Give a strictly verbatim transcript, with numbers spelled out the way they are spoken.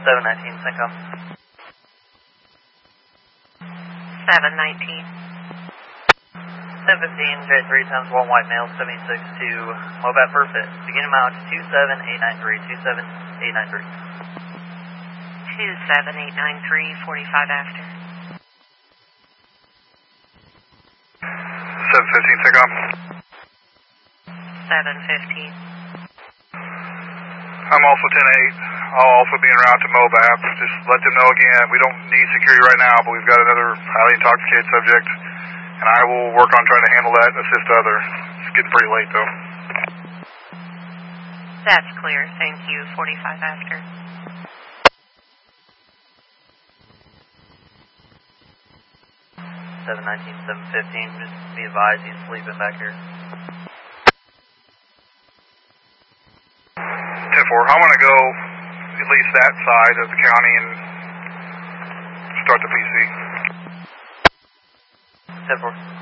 seven nineteen, Syncom. seven nineteen. seven fifteen, J three times one white male, seventy-six to Mobat Perfect. Beginning amount two seven eight nine three, two seven eight nine three. two seven eight nine three, forty-five after. seven fifteen, Syncom. seven fifteen. I'm also ten eight. I'll also be en route to Mobat. Just let them know again, we don't need security right now, but we've got another highly intoxicated subject, and I will work on trying to handle that and assist other. It's getting pretty late, though. That's clear. Thank you. forty-five after. seven nineteen, seven fifteen, just be advised he's sleeping back here. ten four, I want to go at least that side of the county and start the P C. ten four.